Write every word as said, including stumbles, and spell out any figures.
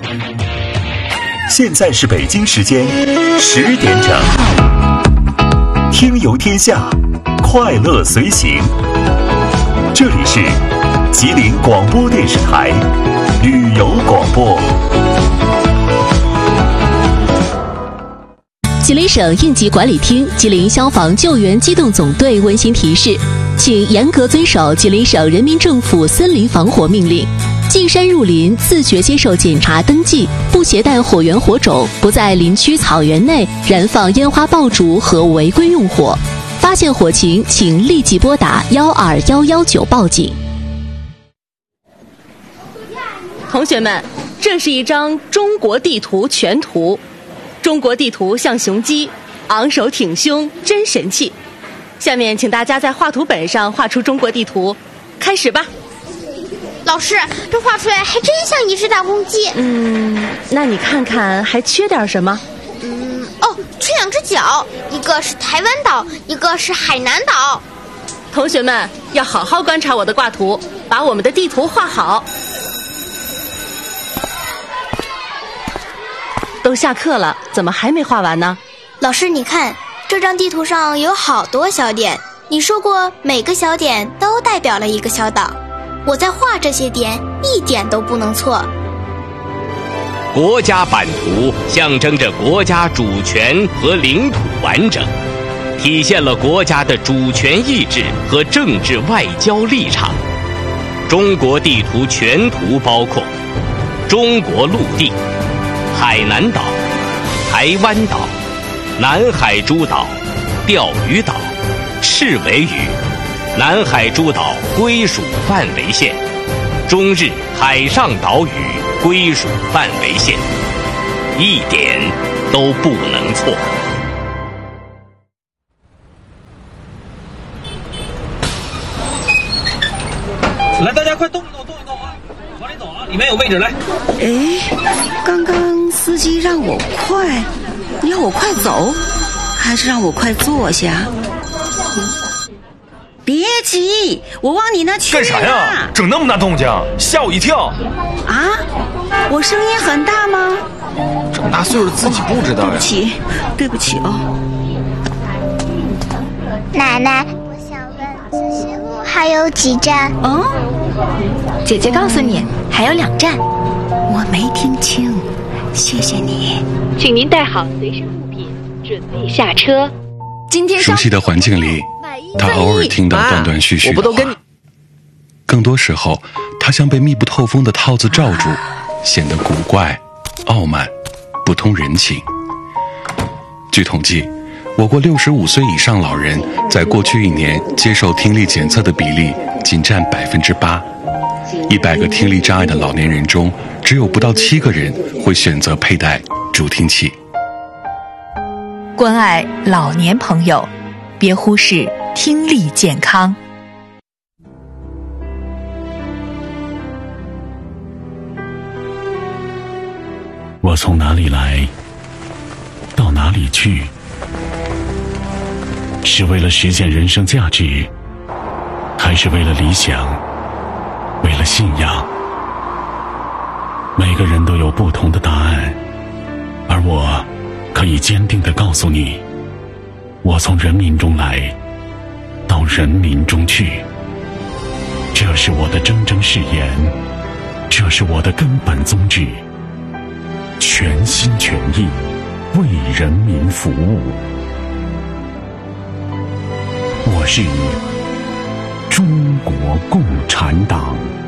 现在是北京时间十点整，听游天下，快乐随行。这里是吉林广播电视台旅游广播。 吉林省应急管理厅、吉林消防救援机动总队温馨提示，请严格遵守吉林省人民政府森林防火命令。进山入林，自觉接受检查登记，不携带火源火种，不在林区草原内燃放烟花爆竹和违规用火。发现火情，请立即拨打幺二幺幺九报警。 同学们，这是一张中国地图全图。中国地图像雄鸡，昂首挺胸，真神气。下面请大家在画图本上画出中国地图，开始吧。 老师，这画出来还真像一只大公鸡。 嗯，那你看看还缺点什么？ 嗯，哦，缺两只脚，一个是台湾岛，一个是海南岛。 同学们要好好观察我的挂图，把我们的地图画好。都下课了，怎么还没画完呢？ 老师，你看，这张地图上有好多小点，你说过每个小点都代表了一个小岛。我在画这些点，一点都不能错。 国家版图象征着国家主权和领土完整，体现了国家的主权意志和政治外交立场。中国地图全图包括中国陆地、海南岛、台湾岛、南海诸岛、钓鱼岛、赤尾屿、南海诸岛归属范围线、中日海上岛屿归属范围线，一点都不能错。 来，大家快动一动，动一动啊！往里走啊，里面有位置，来。 哎，刚刚司机让我快，你要我快走，还是让我快坐下？别急，我往你那去。 干啥呀？整那么大动静，吓我一跳！ 啊，我声音很大吗？ 这么大岁数自己不知道呀。 对不起，对不起哦。 奶奶，我想问，磁石路还有几站？ 嗯， 姐姐告诉你，还有两站。 我没听清，谢谢你。 请您带好随身物品，准备下车。 今天熟悉的环境里，他偶尔听到断断续续的话，更多时候他像被密不透风的套子罩住，显得古怪、傲慢、不通人情。据统计，我国六十五岁以上老人在过去一年接受听力检测的比例仅占百分之八，一百个听力障碍的老年人中，只有不到七个人会选择佩戴助听器。 关爱老年朋友，别忽视听力健康。 我从哪里来，到哪里去？是为了实现人生价值，还是为了理想，为了信仰？每个人都有不同的答案，而我可以坚定地告诉你，我从人民中来，到人民中去。这是我的铮铮誓言，这是我的根本宗旨，全心全意为人民服务。我是中国共产党。